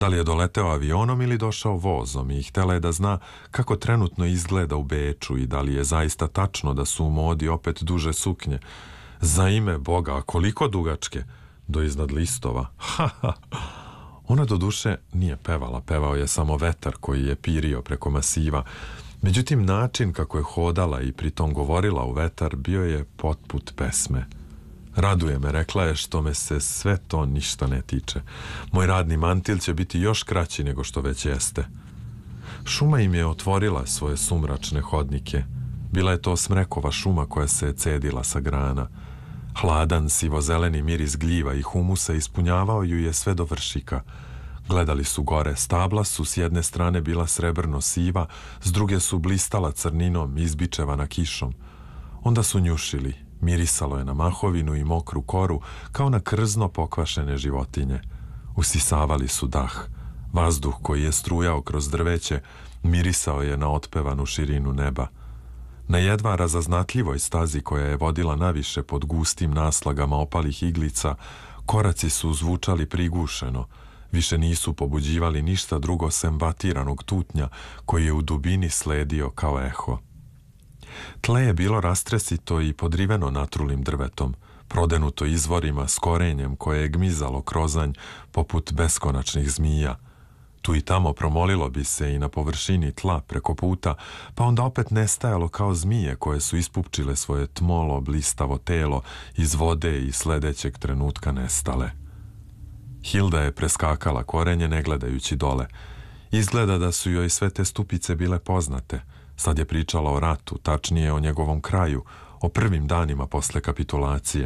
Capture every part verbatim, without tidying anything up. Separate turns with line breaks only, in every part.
Da li je doleteo avionom ili došao vozom i htela je da zna kako trenutno izgleda u Beču i da li je zaista tačno da su u modi opet duže suknje. Za ime Boga, a koliko dugačke? Do iznad listova. Ha, ha. Ona do duše nije pevala, pevao je samo vetar koji je pirio preko masiva. Međutim, način kako je hodala i pritom govorila u vetar bio je potput pesme. Raduje me, rekla je, što me se sve to ništa ne tiče. Moj radni mantil će biti još kraći nego što već jeste. Šuma im je otvorila svoje sumračne hodnike. Bila je to smrekova šuma koja se je cedila sa grana. Hladan, sivo-zeleni miris gljiva i humusa ispunjavao ju je sve do vršika. Gledali su gore, stabla su s jedne strane bila srebrno siva, s druge su blistala crninom, izbičevana kišom. Onda su njušili, mirisalo je na mahovinu i mokru koru, kao na krzno pokvašene životinje. Usisavali su dah. Vazduh koji je strujao kroz drveće, mirisao je na otpevanu širinu neba. Na jedva razaznatljivoj stazi koja je vodila naviše pod gustim naslagama opalih iglica, koraci su zvučali prigušeno, više nisu pobuđivali ništa drugo sem vatiranog tutnja koji je u dubini sledio kao eho. Tle je bilo rastresito i podriveno natrulim drvetom, prodenuto izvorima s korenjem koje je gmizalo krozanj poput beskonačnih zmija. Tu i tamo promolilo bi se i na površini tla preko puta, pa onda opet nestajalo kao zmije koje su ispupčile svoje tmolo, blistavo telo iz vode i sledećeg trenutka nestale. Hilda je preskakala korenje ne gledajući dole. Izgleda da su joj sve te stupice bile poznate. Sad je pričala o ratu, tačnije o njegovom kraju, o prvim danima posle kapitulacije.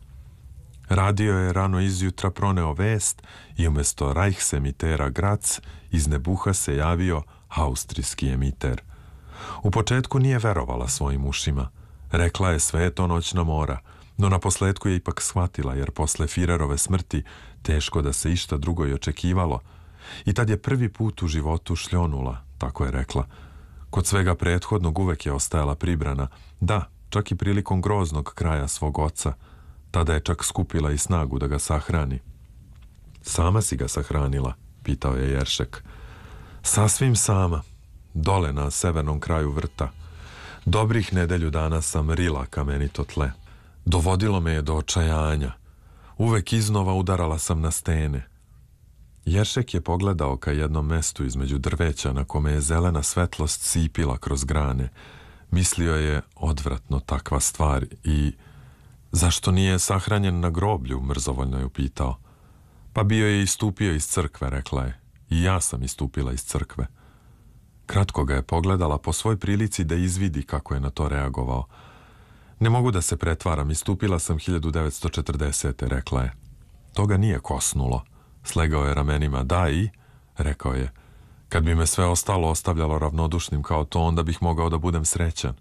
Radio je rano izjutra proneo vest i umjesto Reichsemitera Graz iz nebuha se javio austrijski emiter. U početku nije verovala svojim ušima. Rekla je sve je to noćna mora, no na posledku je ipak shvatila jer posle Firerove smrti teško da se išta drugo i očekivalo. I tad je prvi put u životu šljonula, tako je rekla. Kod svega prethodnog uvek je ostajala pribrana, da, čak i prilikom groznog kraja svog oca. Tada je čak skupila i snagu da ga sahrani. Sama si ga sahranila, pitao je Jeršek. Sasvim sama, dole na severnom kraju vrta. Dobrih nedelju dana sam rila kamenito tle. Dovodilo me je do očajanja. Uvek iznova udarala sam na stene. Jeršek je pogledao ka jednom mestu između drveća na kome je zelena svetlost sipila kroz grane. Mislio je odvratno takva stvar i... Zašto nije sahranjen na groblju, mrzovoljno je upitao. Pa bio je istupio iz crkve, rekla je. I ja sam istupila iz crkve. Kratko ga je pogledala po svoj prilici da izvidi kako je na to reagovao. Ne mogu da se pretvaram, istupila sam hiljadu devetsto četrdesete. rekla je. To ga nije kosnulo. Slegao je ramenima. Da i, rekao je. Kad bi me sve ostalo ostavljalo ravnodušnim kao to, onda bih mogao da budem srećan.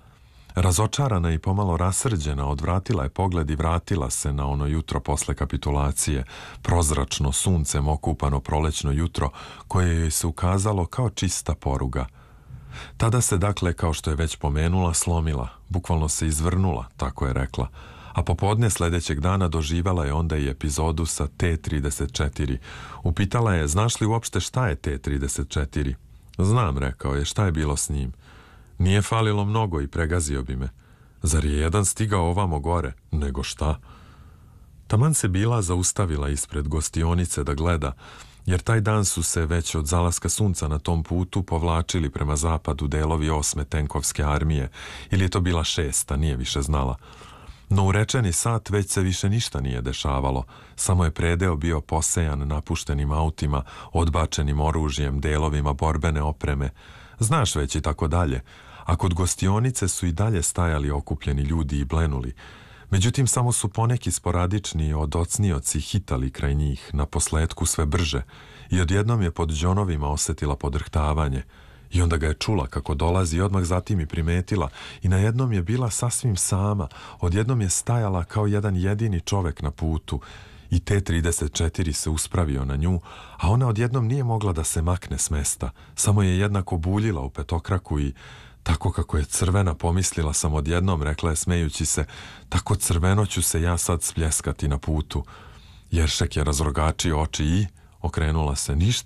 Razočarana i pomalo rasrđena, odvratila je pogled i vratila se na ono jutro posle kapitulacije, prozračno, suncem okupano prolećno jutro, koje joj se ukazalo kao čista poruga. Tada se, dakle, kao što je već pomenula, slomila, bukvalno se izvrnula, tako je rekla, a popodne sledećeg dana doživala je onda i epizodu sa T trideset četiri. Upitala je, znaš li uopšte šta je T trideset četiri? Znam, rekao je, šta je bilo s njim? Nije falilo mnogo i pregazio bi me. Zar je jedan stigao ovamo gore? Nego šta? Taman se bila zaustavila ispred gostionice da gleda, jer taj dan su se već od zalaska sunca na tom putu povlačili prema zapadu delovi osme tenkovske armije, ili je to bila šesta, nije više znala. No u rečeni sat već se više ništa nije dešavalo, samo je predeo bio posejan napuštenim autima, odbačenim oružjem, delovima borbene opreme, znaš već i tako dalje, a kod gostionice su i dalje stajali okupljeni ljudi i blenuli. Međutim, samo su poneki sporadični odocnioci hitali kraj njih, na posledku sve brže, i odjednom je pod đonovima osetila podrhtavanje. I onda ga je čula kako dolazi i odmah zatim i primetila i na jednom je bila sasvim sama, odjednom je stajala kao jedan jedini čovek na putu i T trideset četiri se uspravio na nju, a ona odjednom nije mogla da se makne s mesta, samo je jednako buljila u petokraku i tako kako je crvena, pomislila sam odjednom, rekla je smejući se, tako crveno ću se ja sad spljeskati na putu. Jeršek je razrogačio oči i Okrenula se. Ništa